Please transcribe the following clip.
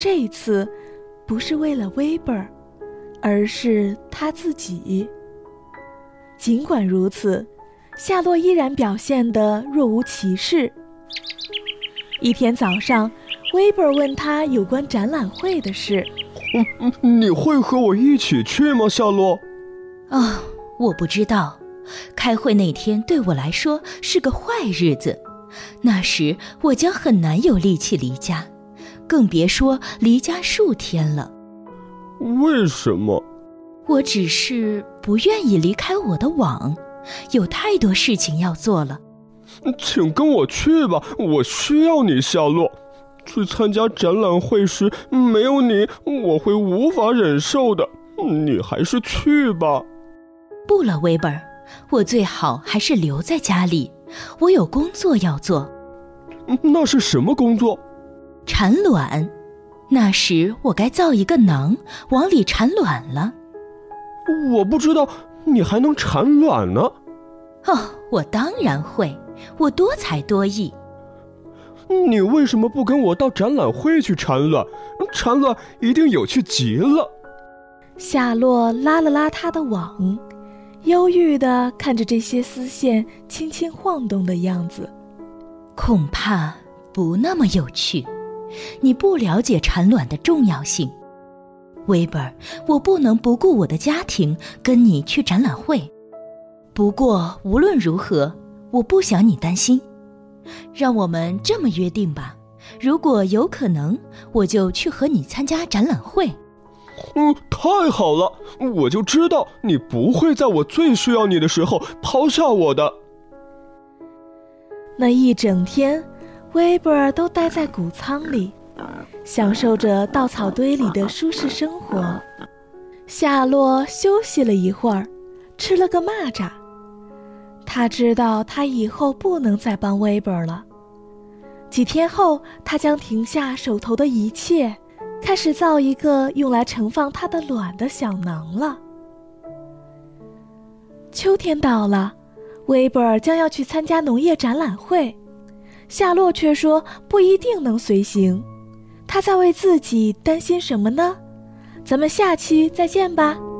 这一次不是为了威伯尔，而是他自己。尽管如此，夏洛依然表现得若无其事。一天早上，威伯尔问他有关展览会的事。 你会和我一起去吗，夏洛？ 我不知道。开会那天对我来说是个坏日子，那时我将很难有力气离家，更别说离家数天了。 为什么？ 我只是不愿意离开我的网，有太多事情要做了。 请跟我去吧，我需要你，夏洛。去参加展览会时，没有你，我会无法忍受的。你还是去吧。 不了，威伯尔，我最好还是留在家里，我有工作要做。 那是什么工作？ 产卵。那时我该造一个囊，往里产卵了。 我不知道你还能产卵呢。 我当然会，我多才多艺。 你为什么不跟我到展览会去产卵？产卵一定有趣极了。 夏洛拉了拉他的网，忧郁地看着这些丝线轻轻晃动的样子。 恐怕不那么有趣，你不了解产卵的重要性。威伯尔，我不能不顾我的家庭跟你去展览会。不过无论如何，我不想你担心。让我们这么约定吧，如果有可能，我就去和你参加展览会。 太好了，我就知道你不会在我最需要你的时候抛下我的。 那一整天，威伯尔都待在谷仓里，享受着稻草堆里的舒适生活。夏洛休息了一会儿，吃了个蚂蚱。他知道他以后不能再帮威伯尔了。几天后，他将停下手头的一切，开始造一个用来盛放他的卵的小囊了。秋天到了，威伯尔将要去参加农业展览会，夏洛却说不一定能随行。他在为自己担心什么呢？咱们下期再见吧。